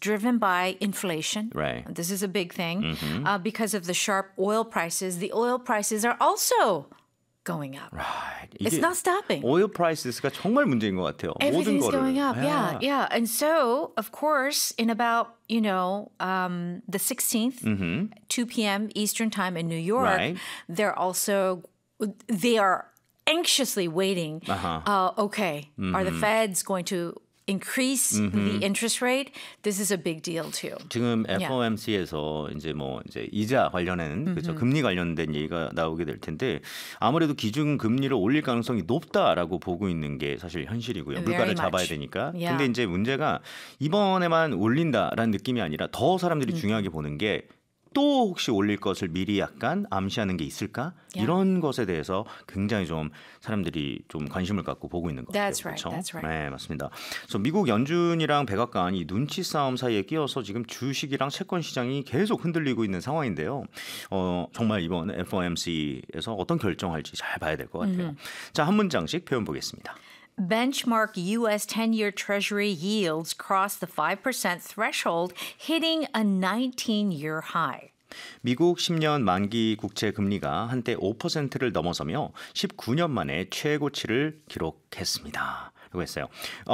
driven by inflation. Right. This is a big thing. Because of the sharp oil prices, the oil prices are also going up. Right. It's not stopping. 오일 프라이스가 정말 문제인 것 같아요. 모든 Everything's 거를. going up. Yeah. And so, of course, in about, the 16th, 2 p.m. Eastern time in New York, Right. they are anxiously waiting. Okay, are the Feds going to increase the interest rate? This is a big deal too. 지금 FOMC에서 이제 이자 관련한 그렇죠. 금리 관련된 얘기가 나오게 될 텐데 아무래도 기준 금리를 올릴 가능성이 높다라고 보고 있는 게 사실 현실이고요. 물가를 잡아야 되니까. 근데 이제 문제가 이번에만 올린다라는 느낌이 아니라 더 사람들이 중요하게 보는 게 또 혹시 올릴 것을 미리 약간 암시하는 게 있을까? 이런 것에 대해서 굉장히 좀 사람들이 좀 관심을 갖고 보고 있는 것 같아요. That's right. 네, 맞습니다. 그래서 미국 연준이랑 백악관 이 눈치 싸움 사이에 끼어서 지금 주식이랑 채권 시장이 계속 흔들리고 있는 상황인데요. 정말 이번 FOMC에서 어떤 결정할지 잘 봐야 될 것 같아요. 자, 한 문장씩 표현 보겠습니다. Benchmark U.S. 10-year Treasury yields crossed the 5% threshold, hitting a 19-year high. 미국 10년 만기 국채 금리가 한때 5%를 넘어서며 19년 만에 최고치를 기록했습니다. 라고 했어요.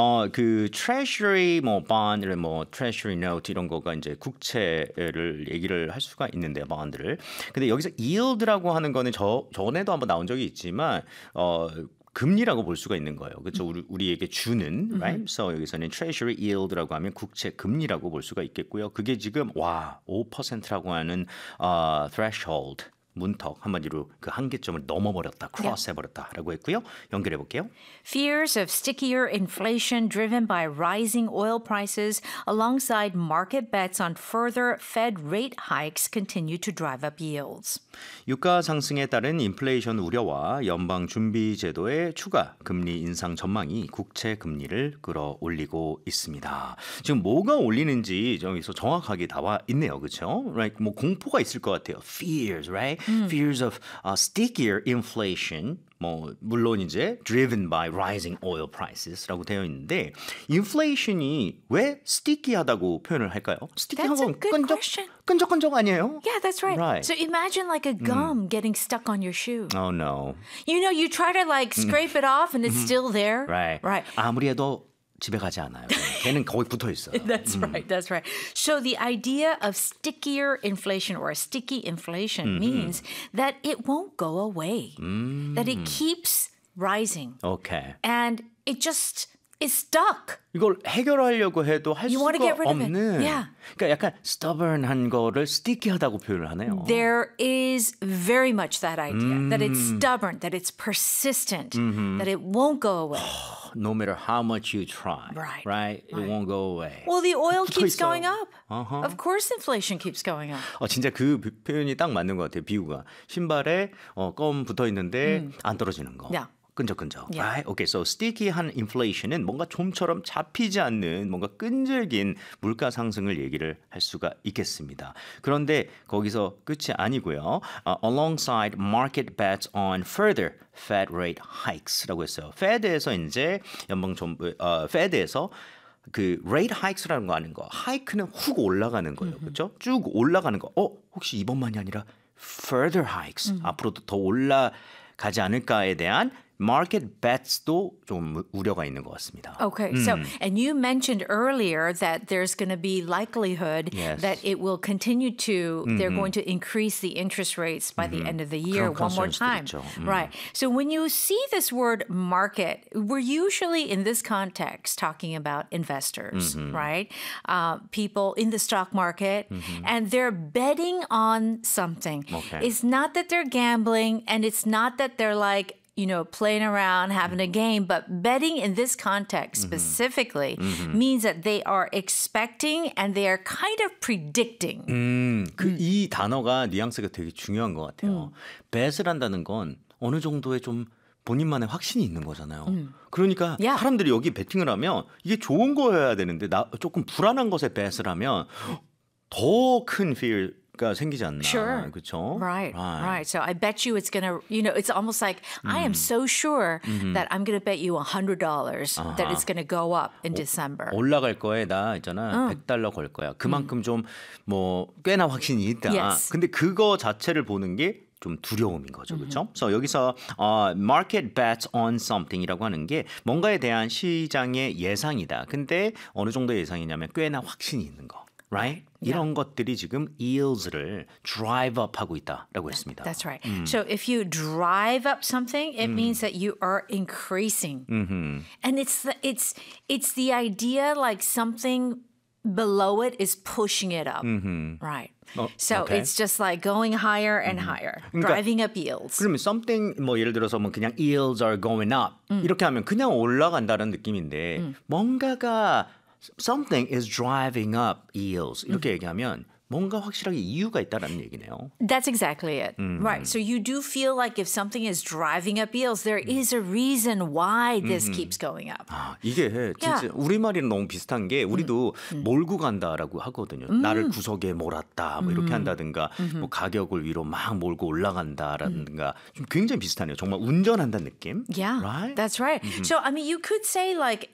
그 treasury bond, treasury note 이런 거가 이제 국채를 얘기를 할 수가 있는데요, bond를. 근데 여기서 yield라고 하는 거는 전에도 한번 나온 적이 있지만 금리라고 볼 수가 있는 거예요. 그렇죠? 우리에게 주는, right? So 여기서는 treasury yield라고 하면 국채 금리라고 볼 수가 있겠고요. 그게 지금 5%라고 하는 threshold 문턱 한마디로 그 한계점을 넘어버렸다, cross 해버렸다라고 했고요. 연결해 볼게요. Fears of stickier inflation driven by rising oil prices alongside market bets on further Fed rate hikes continue to drive up yields. 유가 상승에 따른 인플레이션 우려와 연방 준비 제도의 추가 금리 인상 전망이 국채 금리를 끌어올리고 있습니다. 지금 뭐가 올리는지 여기서 정확하게 나와 있네요. 그렇죠? Right? 공포가 있을 것 같아요. Fears, right? Fears of stickier inflation. 물론 이제 driven by rising oil prices라고 되어 있는데 inflation이 왜 sticky하다고 표현을 할까요? That's a good question. 끈적끈적 아니에요? Yeah, that's right. So imagine like a gum getting stuck on your shoe. Oh no. You try to like scrape it off and it's still there. Right. 아무리 해도 집에 가지 않아요. 걔는 거기 붙어 있어요. That's right. So the idea of stickier inflation or a sticky inflation means that it won't go away. That it keeps rising. Okay. And it just is stuck. 이걸 해결하려고 해도 할 수가 없는. 그러니까 약간 stubborn한 거를 sticky하다고 표현을 하네요. There is very much that idea. That it's stubborn, that it's persistent, that it won't go away. No matter how much you try, right? It won't go away. Well, the oil keeps going up. Of course inflation keeps going up. 진짜 그 표현이 딱 맞는 것 같아요. 비유가. 신발에 껌 붙어 있는데 안 떨어지는 거. 끈적끈적. Right? Okay, so sticky한 inflation은 뭔가 좀처럼 잡히지 않는 뭔가 끈질긴 물가 상승을 얘기를 할 수가 있겠습니다. 그런데 거기서 끝이 아니고요. Alongside market bets on further Fed rate hikes라고 했어요. Fed에서 이제 연방정부 Fed에서 그 rate hikes라는 거 아는 거. hike는 훅 올라가는 거예요. 그렇죠? 쭉 올라가는 거. 혹시 이번만이 아니라 further hikes 앞으로도 더 올라가지 않을까에 대한 market bets도 좀 우려가 있는 것 같습니다. Okay, so and you mentioned earlier that there's going to be likelihood that it will continue to they're going to increase the interest rates by the end of the year one more time. Right. So when you see this word market, we're usually in this context talking about investors, right? People in the stock market and they're betting on something. It's not that they're gambling and it's not that they're like playing around, having a game, but betting in this context specifically means that they are expecting and they are kind of predicting. 이 단어가 뉘앙스가 되게 중요한 것 같아요. bet을 한다는 건 어느 정도의 좀 본인만의 확신이 있는 거잖아요. 그러니까 사람들이 여기 베팅을 하면 이게 좋은 거여야 되는데 조금 불안한 것에 bet을 하면 더 큰 fear, 보니까 생기지 않나. Sure. 그렇죠? Right. So I bet you it's going to, it's almost like I am so sure that I'm going to bet you $100 that it's going to go up in December. 올라갈 거에 나 있잖아. $100 걸 거야. 그만큼 좀 뭐 꽤나 확신이 있다. Yes. 근데 그거 자체를 보는 게 좀 두려움인 거죠. 그렇죠? 그래서 여기서 market bets on something이라고 하는 게 뭔가에 대한 시장의 예상이다. 근데 어느 정도 예상이냐면 꽤나 확신이 있는 거. Right? 이런 것들이 지금 yields를 drive up 하고 있다라고 했습니다. That's right. So if you drive up something, it means that you are increasing. And it's the idea like something below it is pushing it up. Right. So it's just like going higher and higher, driving up yields. 그러면 something 뭐 예를 들어서 뭐 그냥 yields are going up 이렇게 하면 그냥 올라간다는 느낌인데 뭔가가 something is driving up yields 이렇게 얘기하면 뭔가 확실하게 이유가 있다라는 얘기네요. That's exactly it. Right. So you do feel like if something is driving up yields, there is a reason why this keeps going up. 아, 이게 진짜 우리말이랑 너무 비슷한 게 우리도 몰고 간다라고 하거든요. 나를 구석에 몰았다 뭐 이렇게 한다든가 뭐 가격을 위로 막 몰고 올라간다라든가 좀 굉장히 비슷하네요. 정말 운전한다는 느낌. Yeah, right? that's right. So I mean, you could say like,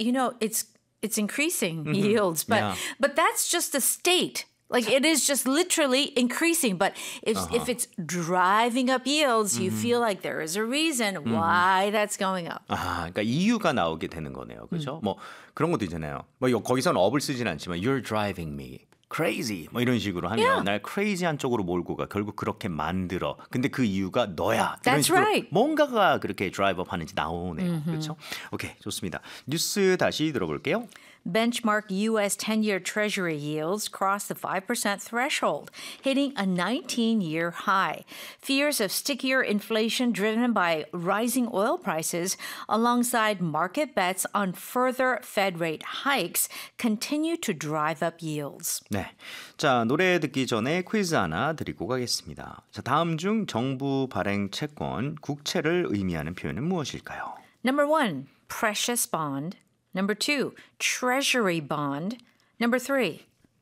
it's increasing yields, but that's just a state. Like it is just literally increasing. But if it's driving up yields, you feel like there is a reason why that's going up. 아, 그러니까 이유가 나오게 되는 거네요. 그렇죠? 뭐 그런 것도 있잖아요. 뭐 거기서는 up을 쓰진 않지만 you're driving me crazy 뭐 이런 식으로 하면 날 crazy한 쪽으로 몰고 가. 결국 그렇게 만들어. 근데 그 이유가 너야. 이런 That's 식으로 right. 뭔가가 그렇게 drive up 하는지 나오네요. 그렇죠? 오케이, 좋습니다. 뉴스 다시 들어볼게요. Benchmark U.S. 10-year Treasury yields crossed the 5% threshold, hitting a 19-year high. Fears of stickier inflation driven by rising oil prices alongside market bets on further Fed rate hikes continue to drive up yields. 네, 자 노래 듣기 전에 퀴즈 하나 드리고 가겠습니다. 자, 다음 중 정부 발행 채권, 국채를 의미하는 표현은 무엇일까요? Number 1, precious bond. Number 2, treasury bond. Number 3,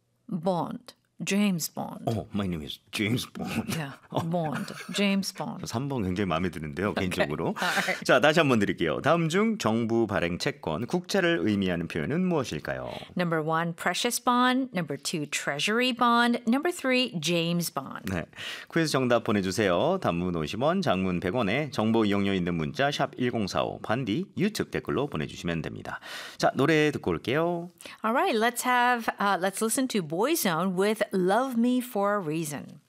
bond. James Bond. My name is James Bond. Yeah, Bond. James Bond. 3번 굉장히 마음에 드는데요, 개인적으로. Alright. 자, 다시 한번 드릴게요. 다음 중 정부 발행 채권, 국채를 의미하는 표현은 무엇일까요? Number 1, precious bond. Number 2, treasury bond. Number 3, James Bond. 네, 퀴즈 정답 보내주세요. 단문 50원, 장문 100원에 정보 이용료 있는 문자 샵 1045, 반디 유튜브 댓글로 보내주시면 됩니다. 자, 노래 듣고 올게요. All right, let's listen to Boyzone with Love Me for a Reason.